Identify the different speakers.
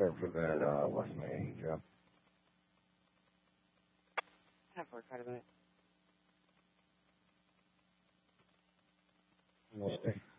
Speaker 1: Sorry for that, lost my job.
Speaker 2: Have work out of it.
Speaker 1: We'll stay.